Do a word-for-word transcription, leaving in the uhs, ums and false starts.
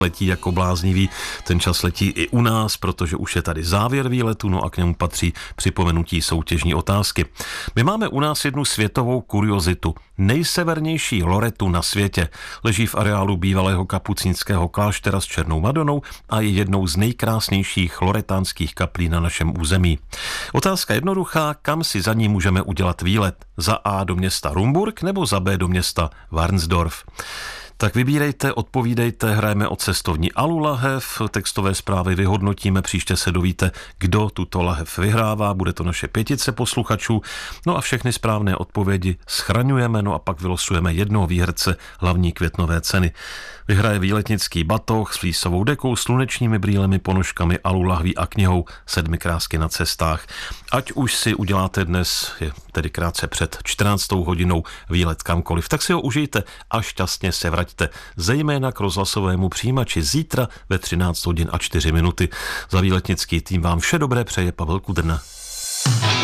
letí jako bláznivý, ten čas letí i u nás, protože už je tady závěr výletu, no a k němu patří připomenutí soutěžní otázky. My máme u nás jednu světovou kuriozitu. Nejsevernější Loretu na světě leží v areálu bývalého kapucínského kláštera s Černou Madonou a je jednou z nejkrásnějších loretánských kaplí na našem území. Otázka jednoduchá, kam si za ní můžeme udělat výlet? Za A do města Rumburk nebo za B do města Varnsdorf? Tak vybírejte, odpovídejte, hrajeme o cestovní Alu lahev, textové zprávy vyhodnotíme, příště se dovíte, kdo tuto lahev vyhrává, bude to naše pětice posluchačů, no a všechny správné odpovědi schraňujeme, no a pak vylosujeme jednoho výherce hlavní květnové ceny. Vyhraje výletnický batoh s flísovou dekou, slunečními brýlemi, ponožkami, Alu lahví a knihou Sedmi krásky na cestách. Ať už si uděláte dnes, je tedy krátce před čtrnáctou hodinou, výlet kamkoliv, tak si ho užijte a šťastně se vraťte, zejména k rozhlasovému přijímači zítra ve třináct hodin a čtyři minuty. Za výletnický tým vám vše dobré přeje Pavel Kudrna.